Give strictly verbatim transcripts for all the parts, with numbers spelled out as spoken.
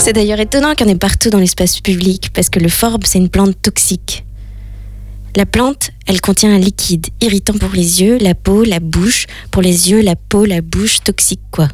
C'est d'ailleurs étonnant qu'il y en ait partout dans l'espace public, parce que le forbe, c'est une plante toxique. La plante, elle contient un liquide irritant pour les yeux, la peau, la bouche. Pour les yeux, la peau, la bouche, toxique quoi.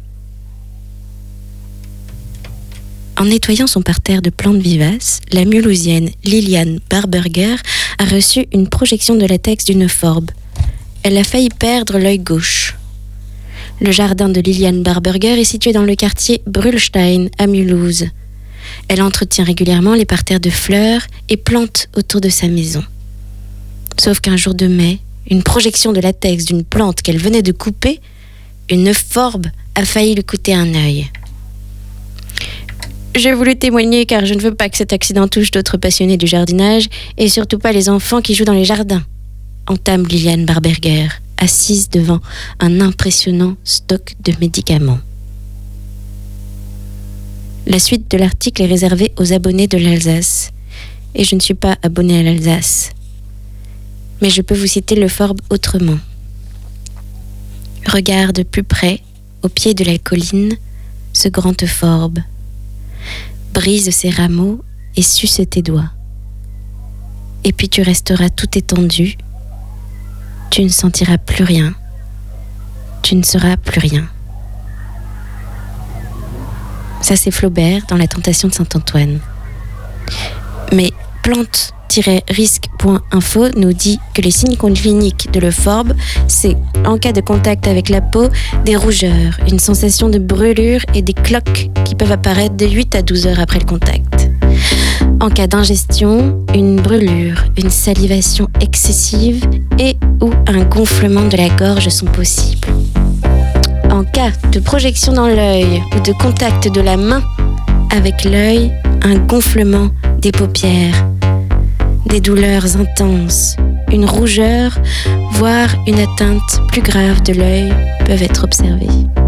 En nettoyant son parterre de plantes vivaces, la mulhousienne Liliane Barberger a reçu une projection de latex d'une forbe. Elle a failli perdre l'œil gauche. Le jardin de Liliane Barberger est situé dans le quartier Brühlstein à Mulhouse. Elle entretient régulièrement les parterres de fleurs et plantes autour de sa maison. Sauf qu'un jour de mai, une projection de latex d'une plante qu'elle venait de couper, une forbe a failli lui coûter un œil. J'ai voulu témoigner car je ne veux pas que cet accident touche d'autres passionnés du jardinage et surtout pas les enfants qui jouent dans les jardins, entame Liliane Barberger, assise devant un impressionnant stock de médicaments. La suite de l'article est réservée aux abonnés de l'Alsace. Et je ne suis pas abonnée à l'Alsace. Mais je peux vous citer le forbe autrement. Regarde plus près, au pied de la colline, ce grand forbe. Brise ses rameaux et suce tes doigts. Et puis tu resteras tout étendu. Tu ne sentiras plus rien. Tu ne seras plus rien. Ça, c'est Flaubert dans La Tentation de Saint-Antoine. Mais plante tiret risque point info nous dit que les signes cliniques de le forbe, c'est, en cas de contact avec la peau, des rougeurs, une sensation de brûlure et des cloques qui peuvent apparaître de huit à douze heures après le contact. En cas d'ingestion, une brûlure, une salivation excessive et ou un gonflement de la gorge sont possibles. En cas de projection dans l'œil ou de contact de la main avec l'œil, un gonflement des paupières, des douleurs intenses, une rougeur, voire une atteinte plus grave de l'œil peuvent être observées.